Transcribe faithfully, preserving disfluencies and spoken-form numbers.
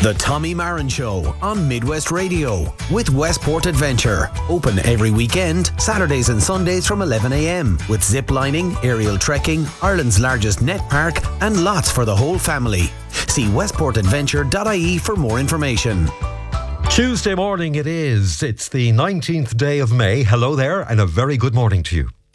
The Tommy Marin Show on Midwest Radio with Westport Adventure. Open every weekend, Saturdays and Sundays from eleven a m with zip lining, aerial trekking, Ireland's largest net park and lots for the whole family. See westport adventure dot I E for more information. Tuesday morning it is. It's the nineteenth day of May. Hello there and a very good morning to you.